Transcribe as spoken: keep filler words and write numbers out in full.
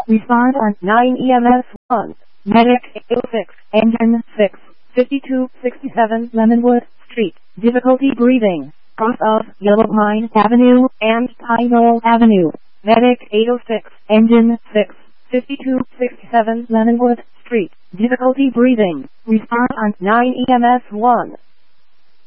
Respond on nine E M S one. Medic eight oh six. Engine six. fifty-two sixty-seven Lemonwood Street. Difficulty breathing. Cross of Yellow Pine Avenue and Pine Knoll Avenue. Medic eight oh six. Engine six. fifty-two sixty-seven Lemonwood Street. Difficulty breathing. Respond on nine E M S one.